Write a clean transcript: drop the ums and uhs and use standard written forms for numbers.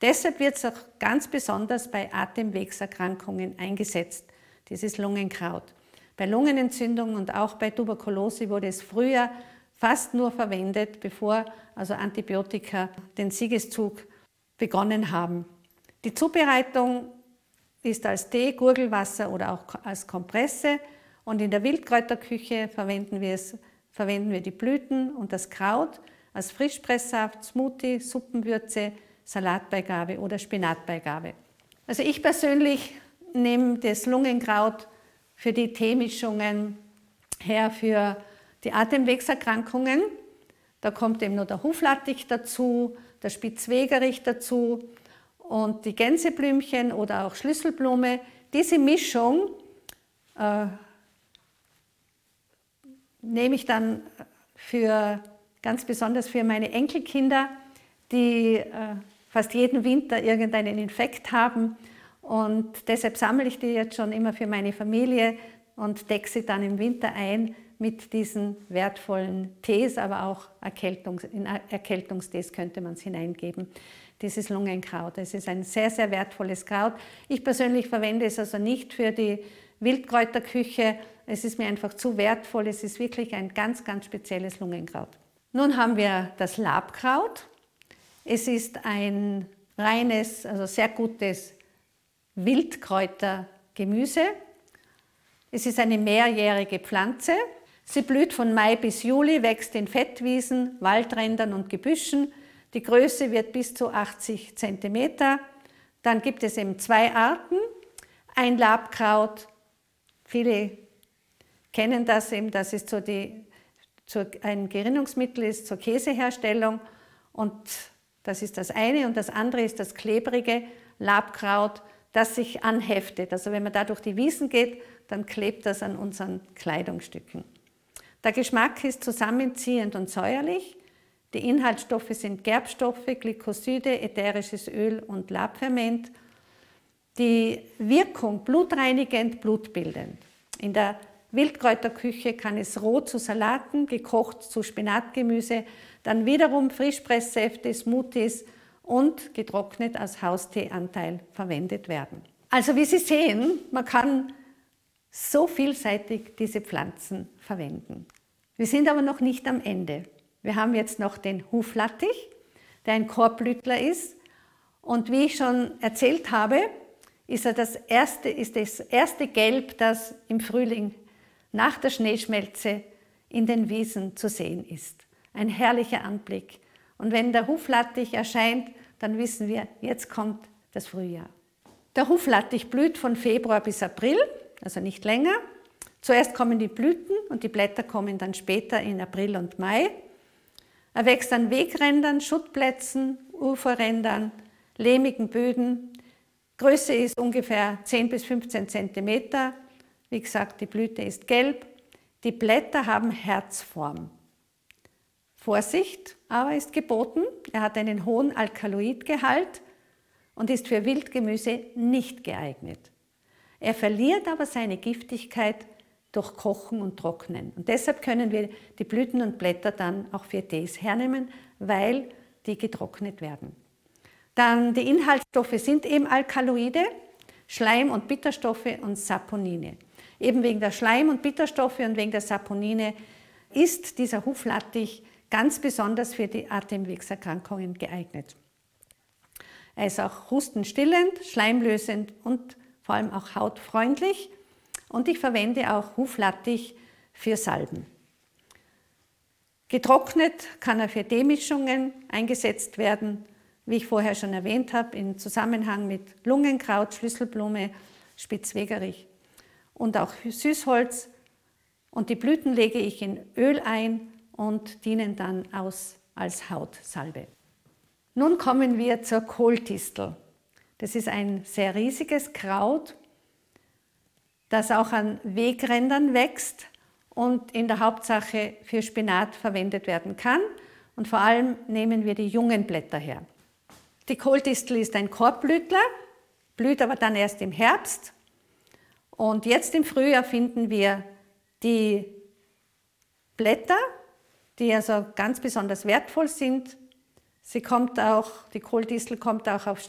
Deshalb wird es auch ganz besonders bei Atemwegserkrankungen eingesetzt, dieses Lungenkraut. Bei Lungenentzündung und auch bei Tuberkulose wurde es früher fast nur verwendet, bevor also Antibiotika den Siegeszug begonnen haben. Die Zubereitung ist als Tee, Gurgelwasser oder auch als Kompresse, und in der Wildkräuterküche verwenden wir die Blüten und das Kraut als Frischpresssaft, Smoothie, Suppenwürze, Salatbeigabe oder Spinatbeigabe. Also ich persönlich nehme das Lungenkraut für die Teemischungen her für die Atemwegserkrankungen. Da kommt eben noch der Huflattich dazu, der Spitzwegerich dazu und die Gänseblümchen oder auch Schlüsselblume. Diese Mischung nehme ich dann ganz besonders für meine Enkelkinder, die fast jeden Winter irgendeinen Infekt haben. Und deshalb sammle ich die jetzt schon immer für meine Familie und decke sie dann im Winter ein mit diesen wertvollen Tees, aber auch in Erkältungstees könnte man es hineingeben, dieses Lungenkraut. Es ist ein sehr, sehr wertvolles Kraut. Ich persönlich verwende es also nicht für die Wildkräuterküche. Es ist mir einfach zu wertvoll. Es ist wirklich ein ganz, ganz spezielles Lungenkraut. Nun haben wir das Labkraut. Es ist ein reines, also sehr gutes Wildkräutergemüse. Es ist eine mehrjährige Pflanze. Sie blüht von Mai bis Juli, wächst in Fettwiesen, Waldrändern und Gebüschen. Die Größe wird bis zu 80 cm. Dann gibt es eben zwei Arten. Ein Labkraut, viele kennen das eben, dass es ein Gerinnungsmittel ist zur Käseherstellung. Und das ist das eine. Und das andere ist das klebrige Labkraut, das sich anheftet. Also wenn man da durch die Wiesen geht, dann klebt das an unseren Kleidungsstücken. Der Geschmack ist zusammenziehend und säuerlich. Die Inhaltsstoffe sind Gerbstoffe, Glykoside, ätherisches Öl und Labferment. Die Wirkung blutreinigend, blutbildend. In der Wildkräuterküche kann es roh zu Salaten, gekocht zu Spinatgemüse, dann wiederum Frischpresssäfte, Smoothies und getrocknet als Hausteeanteil verwendet werden. Also wie Sie sehen, man kann so vielseitig diese Pflanzen verwenden. Wir sind aber noch nicht am Ende. Wir haben jetzt noch den Huflattich, der ein Korbblütler ist. Und wie ich schon erzählt habe, ist das erste Gelb, das im Frühling nach der Schneeschmelze in den Wiesen zu sehen ist. Ein herrlicher Anblick. Und wenn der Huflattich erscheint, dann wissen wir, jetzt kommt das Frühjahr. Der Huflattich blüht von Februar bis April, also nicht länger. Zuerst kommen die Blüten und die Blätter kommen dann später in April und Mai. Er wächst an Wegrändern, Schuttplätzen, Uferrändern, lehmigen Böden. Größe ist ungefähr 10 bis 15 cm. Wie gesagt, die Blüte ist gelb. Die Blätter haben Herzform. Vorsicht aber ist geboten. Er hat einen hohen Alkaloidgehalt und ist für Wildgemüse nicht geeignet. Er verliert aber seine Giftigkeit durch Kochen und Trocknen. Und deshalb können wir die Blüten und Blätter dann auch für Tees hernehmen, weil die getrocknet werden. Dann die Inhaltsstoffe sind eben Alkaloide, Schleim- und Bitterstoffe und Saponine. Eben wegen der Schleim- und Bitterstoffe und wegen der Saponine ist dieser Huflattich ganz besonders für die Atemwegserkrankungen geeignet. Er ist auch hustenstillend, schleimlösend und vor allem auch hautfreundlich. Und ich verwende auch Huflattich für Salben. Getrocknet kann er für Teemischungen eingesetzt werden, wie ich vorher schon erwähnt habe, im Zusammenhang mit Lungenkraut, Schlüsselblume, Spitzwegerich und auch Süßholz. Und die Blüten lege ich in Öl ein und dienen dann als Hautsalbe. Nun kommen wir zur Kohltistel. Das ist ein sehr riesiges Kraut, das auch an Wegrändern wächst und in der Hauptsache für Spinat verwendet werden kann. Und vor allem nehmen wir die jungen Blätter her. Die Kohltistel ist ein Korbblütler, blüht aber dann erst im Herbst. Und jetzt im Frühjahr finden wir die Blätter, die also ganz besonders wertvoll sind. Die Kohltistel kommt auch auf